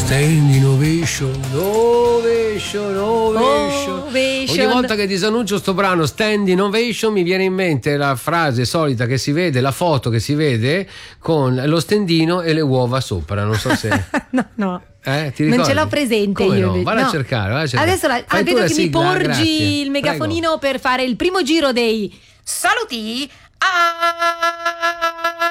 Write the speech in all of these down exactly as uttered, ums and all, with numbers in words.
Standing ovation, ovation, ovation. Ovation. Ogni volta che disannuncio sto brano Standing ovation mi viene in mente la frase solita che si vede, la foto che si vede con lo stendino e le uova sopra, non so se... no, no. Eh, ti non ce l'ho presente. Come io no? Vado no. a cercare, vado a cercare. Adesso la, ah, vedo che sigla, mi porgi grazie. Il megafonino. Prego. Per fare il primo giro dei saluti a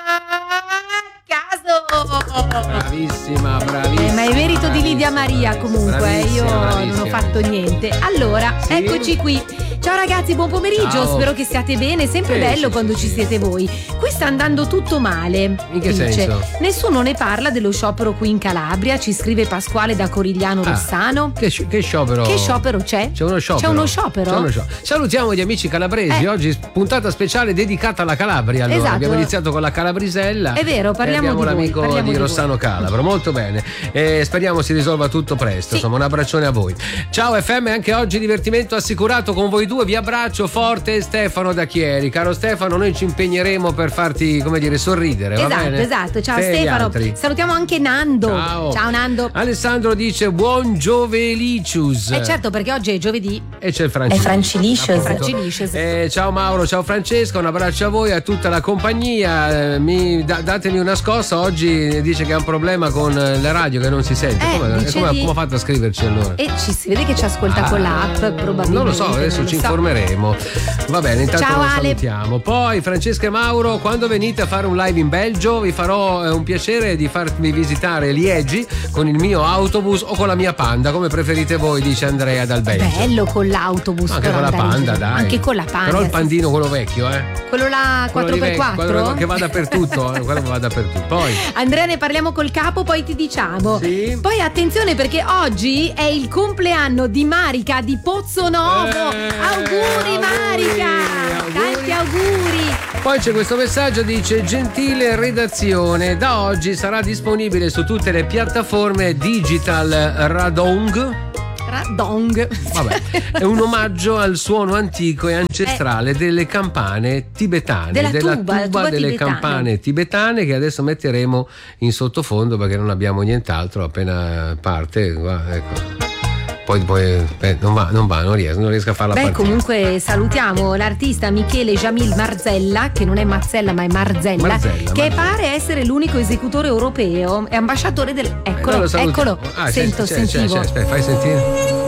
caso. Bravissima, bravissima. Eh, ma è merito di Lidia Maria comunque, bravissima, io bravissima. non ho fatto niente. Allora, sì. Eccoci qui. Ciao ragazzi, buon pomeriggio, Ciao. Spero che stiate bene, è sempre sì, bello sì, quando sì, ci sì. siete voi. Qui sta andando tutto male. In che dice. senso? Nessuno ne parla dello sciopero qui in Calabria, ci scrive Pasquale da Corigliano ah, Rossano. Che, che sciopero? Che sciopero c'è? C'è uno sciopero. C'è uno sciopero? C'è uno sciopero. Salutiamo gli amici calabresi, eh. oggi puntata speciale dedicata alla Calabria. Allora, esatto. Abbiamo iniziato con la Calabrisella. È vero, parliamo e abbiamo di l'amico voi, parliamo di di Rossano voi. Calabro, molto bene. E speriamo si risolva tutto presto. Sì. Insomma, un abbraccione a voi. Ciao F M, anche oggi divertimento assicurato con voi due. Vi abbraccio forte, Stefano da Chieri. Caro Stefano, noi ci impegneremo per farti, come dire, sorridere. Esatto, va bene? esatto. Ciao Te Stefano. Salutiamo anche Nando. Ciao. Ciao Nando. Alessandro dice buon Giovelicius. Eh certo, perché oggi è giovedì. E c'è il Francesco. È Francilicious. Francilicious. Eh, ciao Mauro, ciao Francesco, un abbraccio a voi, a tutta la compagnia. Eh, mi, da, datemi una scossa. Oggi dice che ha un problema con le radio, che non si sente. Eh, come, come, di... come ha fatto a scriverci allora? E ci si vede che ci ascolta ah, con l'app, probabilmente. Non lo so, adesso lo ci so. informeremo. Va bene, intanto ciao, lo Ale. salutiamo. Poi Francesca e Mauro, quando venite a fare un live in Belgio, vi farò eh, un piacere di farvi visitare Liegi con il mio autobus o con la mia Panda, come preferite voi, dice Andrea dal Belgio. Bello con l'autobus. Anche con la Panda, dai. Anche con la Panda. Però il pandino, quello vecchio, eh. Quello là quattro per quattro? Quello che va dappertutto, eh, quello che va dappertutto. Poi Andrea, ne parliamo col capo, poi ti diciamo. Sì. Poi attenzione perché oggi è il compleanno di Marica di Pozzonovo. Eh, auguri Marica! auguri. Tanti auguri! Poi c'è questo messaggio, dice: gentile redazione, da oggi sarà disponibile su tutte le piattaforme digital Radong. Radong. Vabbè, è un omaggio al suono antico e ancestrale eh. delle campane tibetane, della, della tuba, tuba, tuba delle tibetana. campane tibetane, che adesso metteremo in sottofondo perché non abbiamo nient'altro. Appena parte, ecco. Poi, poi eh, non va, non va, non riesco, non riesco a farla Beh, partire. Comunque salutiamo l'artista Michele Jamil Marzella, che non è Mazzella ma è Marzella, Marzella che Marzella. pare essere l'unico esecutore europeo, è ambasciatore del... Eccolo, eh, eccolo, ah, sento, c'è, c'è, sentivo. c'è, c'è, aspetta, fai sentire.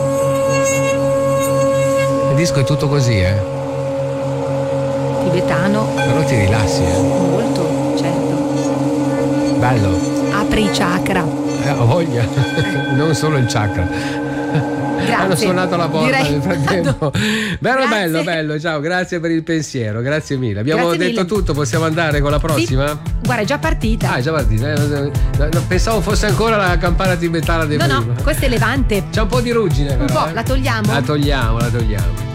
Il disco è tutto così, eh. Tibetano. Però ti rilassi, eh. Molto, certo. Bello. Apri i chakra. Eh, ho voglia. Non solo il chakra. Grazie. Hanno suonato la porta Direi... nel frattempo. Bello, Grazie. bello, bello. Ciao, grazie per il pensiero. Grazie mille. Abbiamo Grazie detto mille. tutto. Possiamo andare con la prossima? Sì. Guarda, è già partita. Ah, è già partita. Eh, Pensavo fosse ancora la campana tibetana del No, prima. no, questa è Levante. C'è un po' di ruggine, Un però, po', eh. la togliamo? La togliamo, la togliamo.